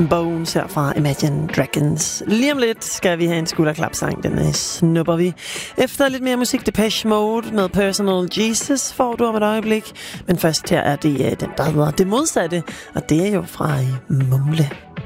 and Bones her fra Imagine Dragons. Lige om lidt skal vi have en skulderklapsang, den snupper vi. Efter lidt mere musik, Depeche Mode med Personal Jesus får du om et øjeblik. Men først her er det den, der hedder Det Modsatte, og det er jo fra Mumle.